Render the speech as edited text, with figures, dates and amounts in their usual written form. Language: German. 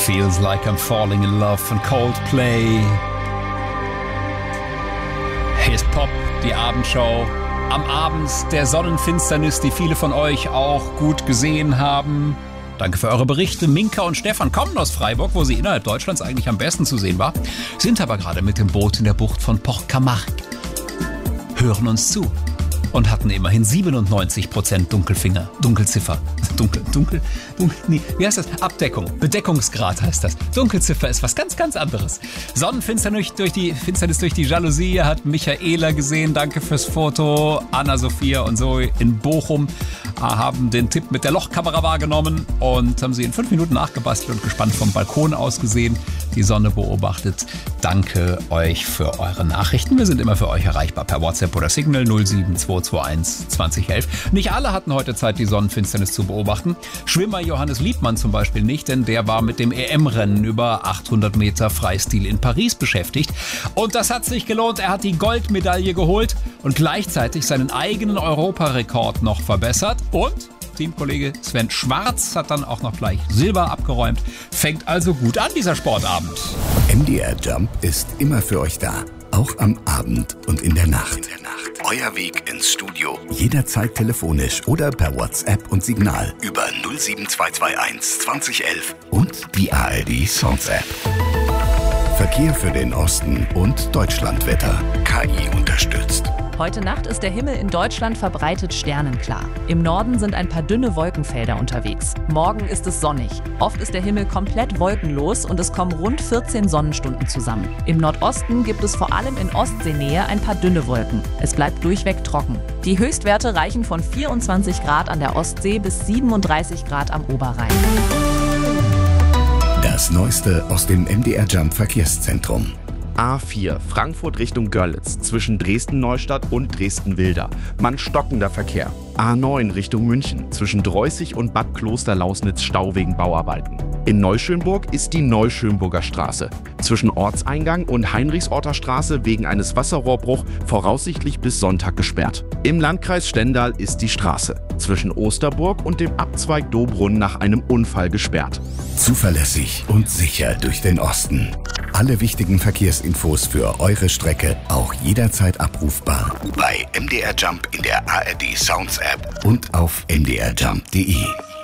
Feels Like I'm Falling in Love von Coldplay. Hier ist Pop, die Abendshow. Am Abend der Sonnenfinsternis, die viele von euch auch gut gesehen haben. Danke für eure Berichte. Minka und Stefan kommen aus Freiburg, wo sie innerhalb Deutschlands eigentlich am besten zu sehen war, sind aber gerade mit dem Boot in der Bucht von Port Camargue. Hören uns zu und hatten immerhin 97% Dunkelziffer. Wie heißt das? Abdeckung. Bedeckungsgrad heißt das. Dunkelziffer ist was ganz, ganz anderes. Sonnenfinsternis durch die Jalousie hat Michaela gesehen. Danke fürs Foto. Anna-Sophia und Zoe in Bochum haben den Tipp mit der Lochkamera wahrgenommen und haben sie in 5 Minuten nachgebastelt und gespannt vom Balkon aus gesehen, die Sonne beobachtet. Danke euch für eure Nachrichten. Wir sind immer für euch erreichbar per WhatsApp oder Signal 07221 2011. Nicht alle hatten heute Zeit, die Sonnenfinsternis zu beobachten. Schwimmer Johannes Liebmann zum Beispiel nicht, denn der war mit dem EM-Rennen über 800 Meter Freistil in Paris beschäftigt. Und das hat sich gelohnt. Er hat die Goldmedaille geholt und gleichzeitig seinen eigenen Europarekord noch verbessert. Und Teamkollege Sven Schwarz hat dann auch noch gleich Silber abgeräumt. Fängt also gut an, dieser Sportabend. MDR Jump ist immer für euch da. Auch am Abend und in der Nacht. Euer Weg ins Studio. Jederzeit telefonisch oder per WhatsApp und Signal über 07221 2011 und die ARD Sounds App. Verkehr für den Osten und Deutschlandwetter. KI unterstützt. Heute Nacht ist der Himmel in Deutschland verbreitet sternenklar. Im Norden sind ein paar dünne Wolkenfelder unterwegs. Morgen ist es sonnig. Oft ist der Himmel komplett wolkenlos und es kommen rund 14 Sonnenstunden zusammen. Im Nordosten gibt es vor allem in Ostseenähe ein paar dünne Wolken. Es bleibt durchweg trocken. Die Höchstwerte reichen von 24 Grad an der Ostsee bis 37 Grad am Oberrhein. Das Neueste aus dem MDR Jump Verkehrszentrum. A4 Frankfurt Richtung Görlitz zwischen Dresden-Neustadt und Dresden-Wilder. Stockender Verkehr. A9 Richtung München zwischen Dreußig und Bad Klosterlausnitz Stau wegen Bauarbeiten. In Neuschönburg ist die Neuschönburger Straße. Zwischen Ortseingang und Heinrichsorter Straße wegen eines Wasserrohrbruchs voraussichtlich bis Sonntag gesperrt. Im Landkreis Stendal ist die Straße zwischen Osterburg und dem Abzweig Dobrunn nach einem Unfall gesperrt. Zuverlässig und sicher durch den Osten. Alle wichtigen Verkehrsinfos für eure Strecke auch jederzeit abrufbar bei MDR Jump in der ARD Sounds App und auf mdrjump.de.